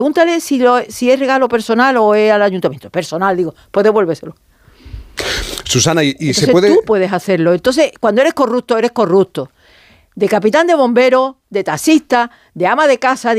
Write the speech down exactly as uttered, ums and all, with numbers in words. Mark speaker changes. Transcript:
Speaker 1: Pregúntale si, lo, si es regalo personal o es al ayuntamiento. Personal, digo, pues devuélveselo.
Speaker 2: Susana, y, y
Speaker 1: Entonces,
Speaker 2: se puede...
Speaker 1: tú puedes hacerlo. Entonces, cuando eres corrupto, eres corrupto. De capitán de bomberos, de taxista, de ama de casa...